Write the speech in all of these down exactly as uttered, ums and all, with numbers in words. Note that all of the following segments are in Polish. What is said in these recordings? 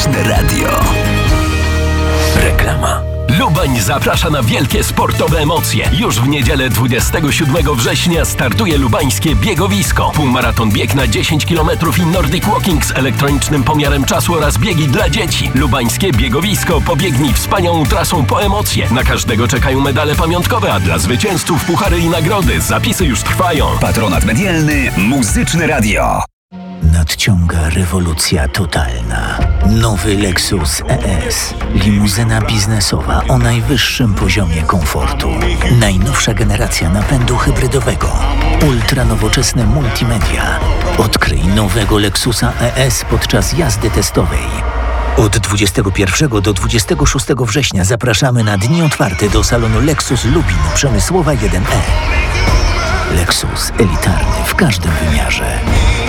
Muzyczne Radio. Reklama. Lubań zaprasza na wielkie sportowe emocje. Już w niedzielę dwudziestego siódmego września startuje lubańskie biegowisko. Półmaraton bieg na dziesięć kilometrów i Nordic Walking z elektronicznym pomiarem czasu oraz biegi dla dzieci. Lubańskie biegowisko. Pobiegnij wspaniałą trasą po emocje. Na każdego czekają medale pamiątkowe, a dla zwycięzców puchary i nagrody. Zapisy już trwają. Patronat medialny Muzyczne Radio. Nadciąga rewolucja totalna. Nowy Lexus E S. Limuzyna biznesowa o najwyższym poziomie komfortu. Najnowsza generacja napędu hybrydowego. Ultra nowoczesne multimedia. Odkryj nowego Lexusa E S podczas jazdy testowej. Od dwudziestego pierwszego do dwudziestego szóstego września zapraszamy na dni otwarte do salonu Lexus Lubin Przemysłowa jeden E. Lexus elitarny w każdym wymiarze.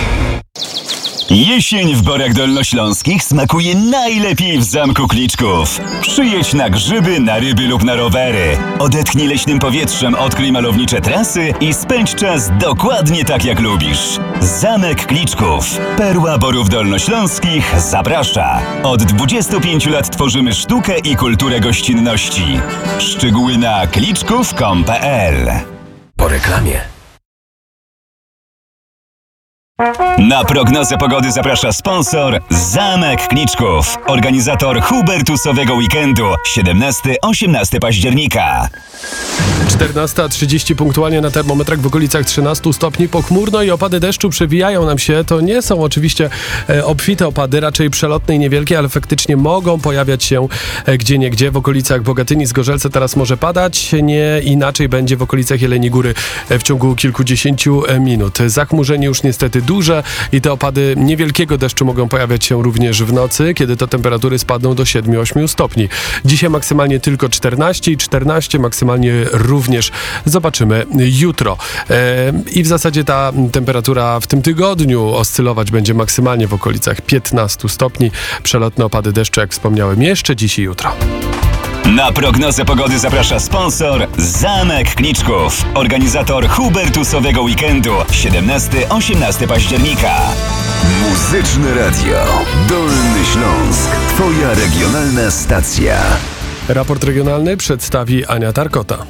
Jesień w Borach Dolnośląskich smakuje najlepiej w Zamku Kliczków. Przyjedź na grzyby, na ryby lub na rowery. Odetchnij leśnym powietrzem, odkryj malownicze trasy i spędź czas dokładnie tak jak lubisz. Zamek Kliczków. Perła Borów Dolnośląskich zaprasza. Od dwudziestu pięciu lat tworzymy sztukę i kulturę gościnności. Szczegóły na kliczków kropka com kropka pe el. Po reklamie. Na prognozę pogody zaprasza sponsor Zamek Kliczków, organizator Hubertusowego Weekendu siedemnastego do osiemnastego października. czternasta trzydzieści punktualnie na termometrach w okolicach trzynastu stopni. Pochmurno i opady deszczu przewijają nam się. To nie są oczywiście e, obfite opady, raczej przelotne i niewielkie, ale faktycznie mogą pojawiać się e, gdzieniegdzie w okolicach Bogatyni, Zgorzelca teraz może padać. Nie inaczej będzie w okolicach Jeleniej Góry e, w ciągu kilkudziesięciu e, minut. Zachmurzenie już niestety duże i te opady niewielkiego deszczu mogą pojawiać się również w nocy, kiedy to temperatury spadną do siedmiu do ośmiu stopni. Dzisiaj maksymalnie tylko czternaście i czternaście maksymalnie również zobaczymy jutro. E, I w zasadzie ta temperatura w tym tygodniu oscylować będzie maksymalnie w okolicach piętnastu stopni. Przelotne opady deszczu, jak wspomniałem, jeszcze dziś i jutro. Na prognozę pogody zaprasza sponsor Zamek Kliczków, organizator Hubertusowego Weekendu siedemnastego do osiemnastego października. Muzyczne Radio. Dolny Śląsk. Twoja regionalna stacja. Raport regionalny przedstawi Ania Tarkota.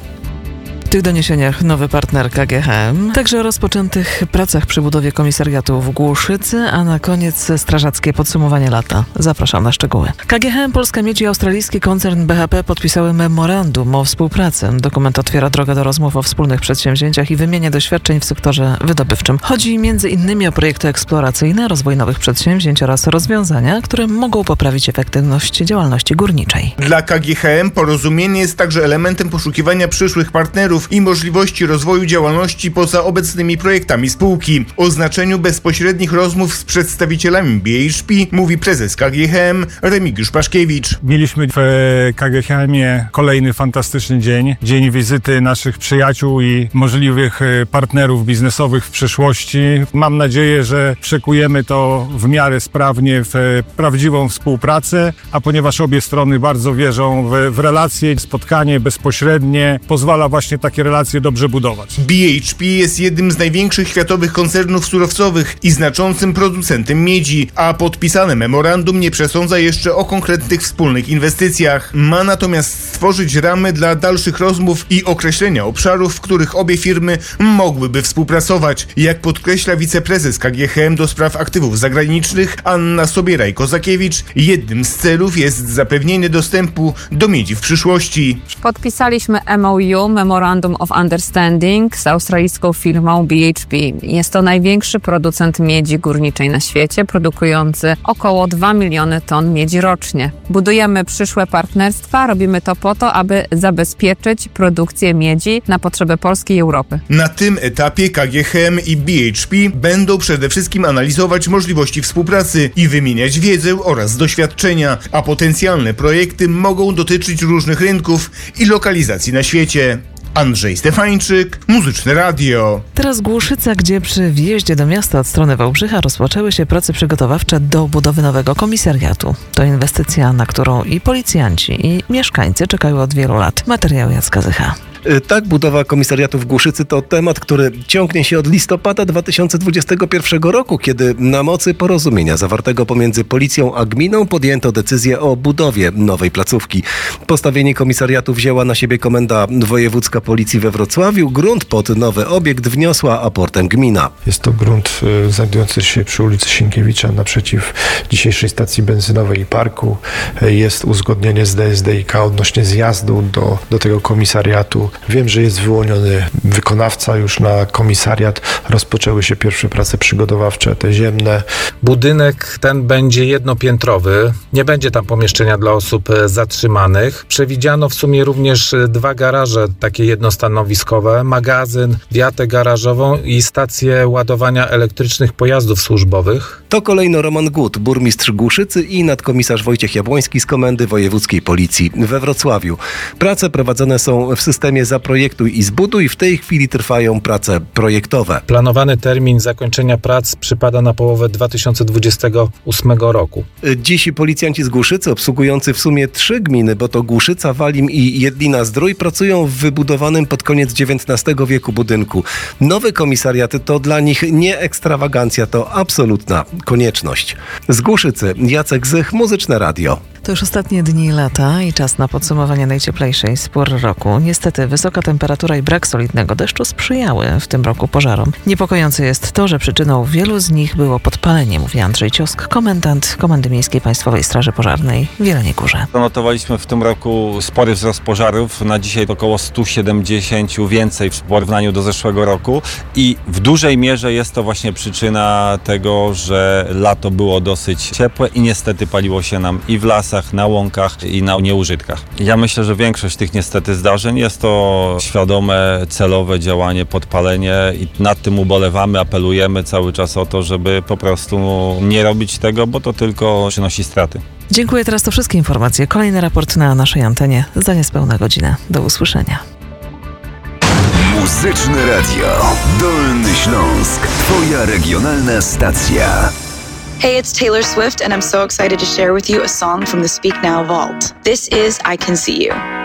W tych doniesieniach nowy partner K G H M, także o rozpoczętych pracach przy budowie komisariatu w Głuszycy, a na koniec strażackie podsumowanie lata. Zapraszam na szczegóły. K G H M, Polska Miedź i australijski koncern B H P podpisały memorandum o współpracy. Dokument otwiera drogę do rozmów o wspólnych przedsięwzięciach i wymianie doświadczeń w sektorze wydobywczym. Chodzi między innymi o projekty eksploracyjne, rozwój nowych przedsięwzięć oraz rozwiązania, które mogą poprawić efektywność działalności górniczej. Dla K G H M porozumienie jest także elementem poszukiwania przyszłych partnerów i możliwości rozwoju działalności poza obecnymi projektami spółki. O znaczeniu bezpośrednich rozmów z przedstawicielami B H P mówi prezes K G H M Remigiusz Paszkiewicz. Mieliśmy w K G H M-ie kolejny fantastyczny dzień. Dzień wizyty naszych przyjaciół i możliwych partnerów biznesowych w przyszłości. Mam nadzieję, że przekujemy to w miarę sprawnie w prawdziwą współpracę, a ponieważ obie strony bardzo wierzą w, w relacje, spotkanie bezpośrednie pozwala właśnie takie relacje dobrze budować. B H P jest jednym z największych światowych koncernów surowcowych i znaczącym producentem miedzi, a podpisane memorandum nie przesądza jeszcze o konkretnych wspólnych inwestycjach. Ma natomiast stworzyć ramy dla dalszych rozmów i określenia obszarów, w których obie firmy mogłyby współpracować. Jak podkreśla wiceprezes K G H M do spraw aktywów zagranicznych Anna Sobieraj-Kozakiewicz, jednym z celów jest zapewnienie dostępu do miedzi w przyszłości. Podpisaliśmy M O U, Memorandum of Understanding, z australijską firmą B H P. Jest to największy producent miedzi górniczej na świecie, produkujący około dwa miliony ton miedzi rocznie. Budujemy przyszłe partnerstwa, robimy to po to, aby zabezpieczyć produkcję miedzi na potrzeby Polski i Europy. Na tym etapie K G H M i B H P będą przede wszystkim analizować możliwości współpracy i wymieniać wiedzę oraz doświadczenia, a potencjalne projekty mogą dotyczyć różnych rynków i lokalizacji na świecie. Andrzej Stefańczyk, Muzyczne Radio. Teraz Głuszyca, gdzie przy wjeździe do miasta od strony Wałbrzycha rozpoczęły się prace przygotowawcze do budowy nowego komisariatu. To inwestycja, na którą i policjanci, i mieszkańcy czekają od wielu lat. Materiał Jacka Zycha. Tak, budowa komisariatu w Głuszycy to temat, który ciągnie się od listopada dwa tysiące dwudziestego pierwszego roku, kiedy na mocy porozumienia zawartego pomiędzy policją a gminą podjęto decyzję o budowie nowej placówki. Postawienie komisariatu wzięła na siebie Komenda Wojewódzka Policji we Wrocławiu. Grunt pod nowy obiekt wniosła aportem gmina. Jest to grunt y, znajdujący się przy ulicy Sienkiewicza naprzeciw dzisiejszej stacji benzynowej i parku. Y, jest uzgodnienie z D S D I K odnośnie zjazdu do, do tego komisariatu. Wiem, że jest wyłoniony wykonawca już na komisariat. Rozpoczęły się pierwsze prace przygotowawcze, te ziemne. Budynek ten będzie jednopiętrowy. Nie będzie tam pomieszczenia dla osób zatrzymanych. Przewidziano w sumie również dwa garaże, takie jednostanowiskowe, magazyn, wiatę garażową i stację ładowania elektrycznych pojazdów służbowych. To kolejno Roman Gut, burmistrz Głuszycy i nadkomisarz Wojciech Jabłoński z Komendy Wojewódzkiej Policji we Wrocławiu. Prace prowadzone są w systemie Zaprojektuj i Zbuduj. W tej chwili trwają prace projektowe. Planowany termin zakończenia prac przypada na połowę dwa tysiące dwudziestego ósmego roku. Dziś policjanci z Głuszycy, obsługujący w sumie trzy gminy, bo to Głuszyca, Walim i Jedlina-Zdrój, pracują w wybudowanym pod koniec dziewiętnastego wieku budynku. Nowy komisariat to dla nich nie ekstrawagancja, to absolutna konieczność. Z Głuszycy Jacek Zych, Muzyczne Radio. To już ostatnie dni lata i czas na podsumowanie najcieplejszej z pór roku. Niestety wysoka temperatura i brak solidnego deszczu sprzyjały w tym roku pożarom. Niepokojące jest to, że przyczyną wielu z nich było podpalenie, mówi Andrzej Ciosk, komendant Komendy Miejskiej Państwowej Straży Pożarnej w Jeleniej Górze. Zanotowaliśmy w tym roku spory wzrost pożarów. Na dzisiaj to około sto siedemdziesiąt więcej w porównaniu do zeszłego roku i w dużej mierze jest to właśnie przyczyna tego, że lato było dosyć ciepłe i niestety paliło się nam i w lasach, na łąkach i na nieużytkach. Ja myślę, że większość tych niestety zdarzeń jest to świadome, celowe działanie, podpalenie i nad tym ubolewamy, apelujemy cały czas o to, żeby po prostu nie robić tego, bo to tylko przynosi straty. Dziękuję, teraz to wszystkie informacje. Kolejny raport na naszej antenie za niespełna godzinę. Do usłyszenia. Muzyczne Radio. Dolny Śląsk. Twoja regionalna stacja. Hey, it's Taylor Swift, and I'm so excited to share with you a song from the Speak Now vault. This is I Can See You.